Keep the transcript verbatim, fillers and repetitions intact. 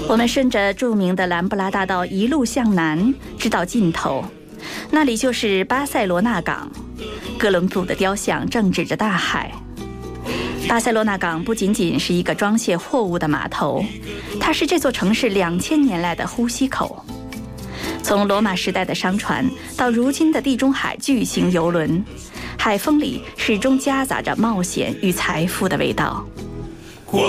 我们顺着著名的兰布拉大道一路向南，直到尽头，那里就是巴塞罗那港。哥伦布的雕像正指着大海。巴塞罗那港不仅仅是一个装卸货物的码头，它是这座城市两千年来的呼吸口。从罗马时代的商船到如今的地中海巨型游轮，海风里始终夹杂着冒险与财富的味道。